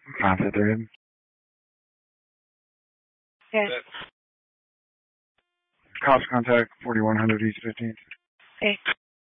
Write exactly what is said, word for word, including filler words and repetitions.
Contact thread. Yes. Cops contact forty-one hundred East fifteenth. Okay.